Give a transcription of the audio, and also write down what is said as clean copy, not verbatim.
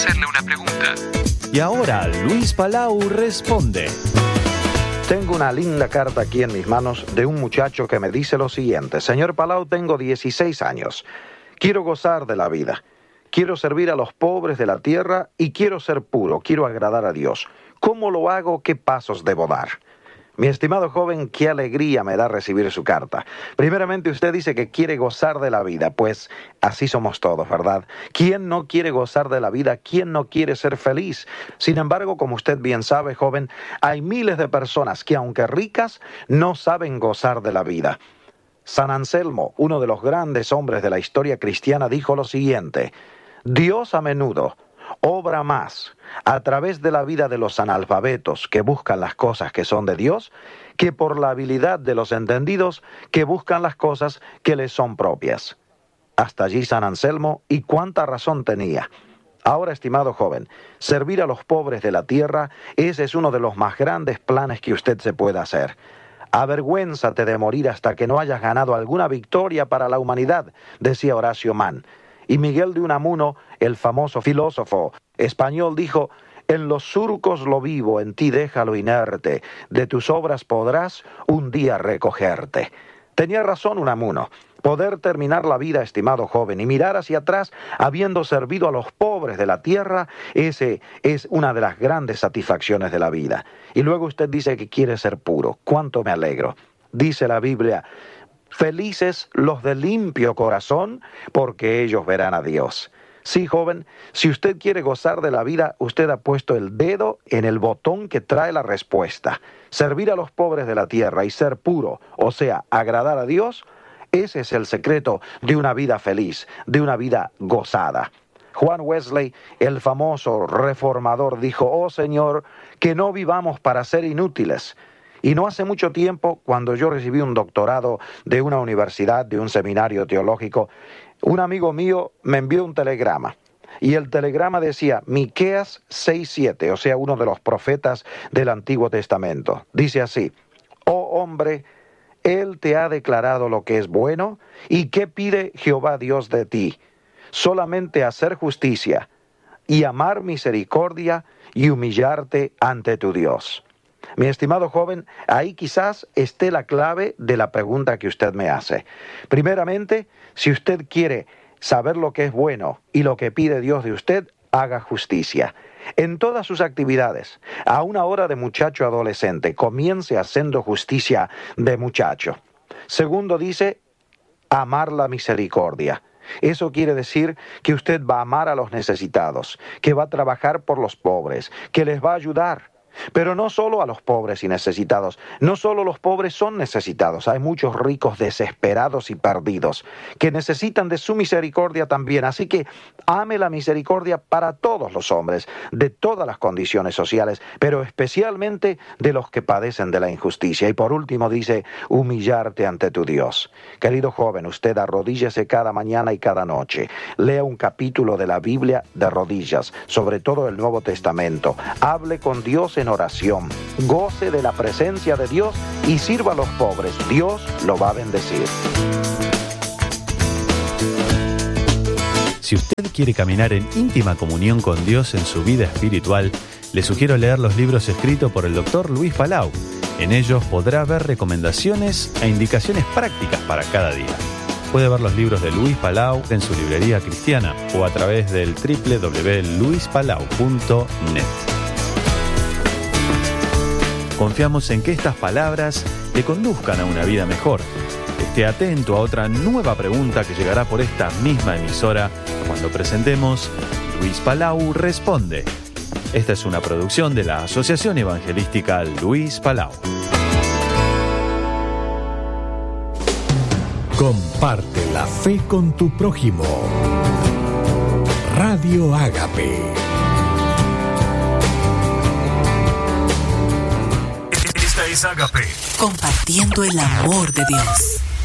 hacerle una pregunta. Y ahora Luis Palau responde. Tengo una linda carta aquí en mis manos de un muchacho que me dice lo siguiente: Señor Palau, tengo 16 años. Quiero gozar de la vida. Quiero servir a los pobres de la tierra y quiero ser puro. Quiero agradar a Dios. ¿Cómo lo hago? ¿Qué pasos debo dar? Mi estimado joven, qué alegría me da recibir su carta. Primeramente, usted dice que quiere gozar de la vida, pues así somos todos, ¿verdad? ¿Quién no quiere gozar de la vida? ¿Quién no quiere ser feliz? Sin embargo, como usted bien sabe, joven, hay miles de personas que, aunque ricas, no saben gozar de la vida. San Anselmo, uno de los grandes hombres de la historia cristiana, dijo lo siguiente: Dios a menudo obra más a través de la vida de los analfabetos que buscan las cosas que son de Dios, que por la habilidad de los entendidos que buscan las cosas que les son propias. Hasta allí San Anselmo, y cuánta razón tenía. Ahora, estimado joven, servir a los pobres de la tierra, ese es uno de los más grandes planes que usted se puede hacer. Avergüénzate de morir hasta que no hayas ganado alguna victoria para la humanidad, decía Horacio Mann. Y Miguel de Unamuno, el famoso filósofo español, dijo: en los surcos lo vivo, en ti déjalo inerte, de tus obras podrás un día recogerte. Tenía razón Unamuno. Poder terminar la vida, estimado joven, y mirar hacia atrás habiendo servido a los pobres de la tierra, ese es una de las grandes satisfacciones de la vida. Y luego usted dice que quiere ser puro. ¡Cuánto me alegro! Dice la Biblia: felices los de limpio corazón, porque ellos verán a Dios. Sí, joven, si usted quiere gozar de la vida, usted ha puesto el dedo en el botón que trae la respuesta. Servir a los pobres de la tierra y ser puro, o sea, agradar a Dios, ese es el secreto de una vida feliz, de una vida gozada. Juan Wesley, el famoso reformador, dijo: oh Señor, que no vivamos para ser inútiles. Y no hace mucho tiempo, cuando yo recibí un doctorado de una universidad, de un seminario teológico, un amigo mío me envió un telegrama. Y el telegrama decía Miqueas 6:7, o sea, uno de los profetas del Antiguo Testamento. Dice así: oh hombre, Él te ha declarado lo que es bueno, ¿y qué pide Jehová Dios de ti? Solamente hacer justicia, y amar misericordia, y humillarte ante tu Dios. Mi estimado joven, ahí quizás esté la clave de la pregunta que usted me hace. Primeramente, si usted quiere saber lo que es bueno y lo que pide Dios de usted, haga justicia. En todas sus actividades, a una hora de muchacho adolescente, comience haciendo justicia de muchacho. Segundo, dice, amar la misericordia. Eso quiere decir que usted va a amar a los necesitados, que va a trabajar por los pobres, que les va a ayudar. Pero no solo a los pobres y necesitados, no solo los pobres son necesitados, hay muchos ricos desesperados y perdidos que necesitan de su misericordia también, así que ame la misericordia para todos los hombres, de todas las condiciones sociales, pero especialmente de los que padecen de la injusticia. Y por último dice, humillarte ante tu Dios. Querido joven, usted arrodíllese cada mañana y cada noche, lea un capítulo de la Biblia de rodillas, sobre todo el Nuevo Testamento, hable con Dios en oración, goce de la presencia de Dios y sirva a los pobres. Dios lo va a bendecir. Si usted quiere caminar en íntima comunión con Dios en su vida espiritual, le sugiero leer los libros escritos por el Dr. Luis Palau. En ellos podrá ver recomendaciones e indicaciones prácticas para cada día. Puede ver los libros de Luis Palau en su librería cristiana o a través del www.luispalau.net. Confiamos en que estas palabras te conduzcan a una vida mejor. Esté atento a otra nueva pregunta que llegará por esta misma emisora cuando presentemos Luis Palau Responde. Esta es una producción de la Asociación Evangelística Luis Palau. Comparte la fe con tu prójimo. Radio Ágape. Esta es Ágape. Compartiendo el amor de Dios.